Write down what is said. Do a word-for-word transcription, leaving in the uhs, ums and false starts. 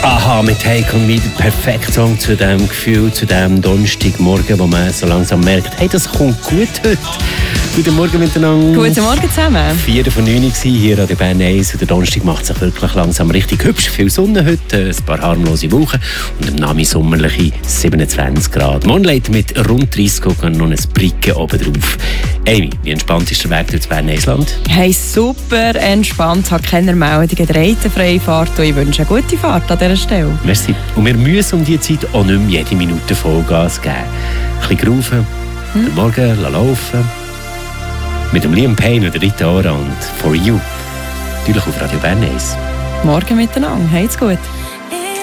Aha, mit Take On Me, der perfekte Song zu diesem Gefühl, zu diesem Donnerstagmorgen, wo man so langsam merkt, hey, das kommt gut heute. Guten Morgen miteinander. Guten Morgen zusammen. vier von neun hier an der Bern eins und der Donnerstag macht sich wirklich langsam richtig hübsch. Viel Sonne heute, ein paar harmlose Wochen und im Nami sommerliche siebenundzwanzig Grad. Morgen lädt mit rund dreißig Grad noch ein Bricke oben drauf. Amy, wie entspannt ist der Weg durch das Bern Eisland? Hey, super entspannt, hat keine Meldungen, reitenfreie Fahrt und ich wünsche eine gute Fahrt an dieser Stelle. Merci. Und wir müssen um diese Zeit auch nicht mehr jede Minute Vollgas geben. Ein bisschen graufen, hm? den Morgen laufen. Mit dem Liam Payne und der Rita Ora und For You. Natürlich auf Radio Bern eins. Morgen miteinander, heit's gut.